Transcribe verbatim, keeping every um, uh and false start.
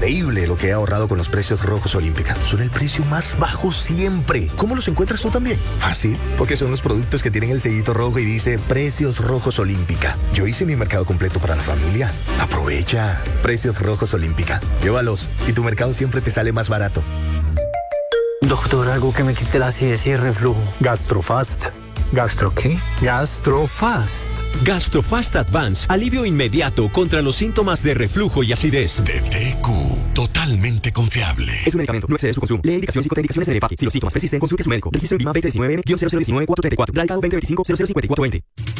increíble lo que he ahorrado con los precios rojos Olímpica. Son el precio más bajo siempre. ¿Cómo los encuentras tú también? Fácil, porque son los productos que tienen el sellito rojo y dice Precios Rojos Olímpica. Yo hice mi mercado completo para la familia. Aprovecha. Precios Rojos Olímpica. Llévalos y tu mercado siempre te sale más barato. Doctor, algo que me quite la acidez y el reflujo. Gastrofast. ¿Gastro qué? Gastrofast. Gastrofast Advance. Alivio inmediato contra los síntomas de reflujo y acidez. De T Q. Totalmente confiable. Es un medicamento. No excede su consumo. Lee indicaciones y contraindicaciones en el empaque. Si los síntomas persisten, consulte a su médico. Registro en Lima B T diecinueve cero cero diecinueve cuatro treinta y cuatro. Radicado veinte veinticinco cero cero cincuenta y cuatro veinte.